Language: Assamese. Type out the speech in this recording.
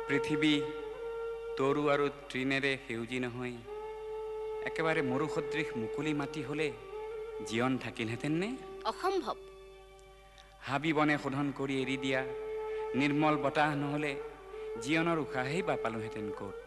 পৃথিৱী তৰু আৰু তৃণেৰে সেউজী নহয়, একেবাৰে মৰুসদৃশ মুকলি মাটি হ'লে জীৱন থাকিলহেঁতেন নে? অসম্ভৱ। হাবি বনে শোধন কৰি এৰি দিয়া নিৰ্মল বতাহ নহ'লে জীৱনৰ উশাহেই বা পালোহেঁতেন ক'ত?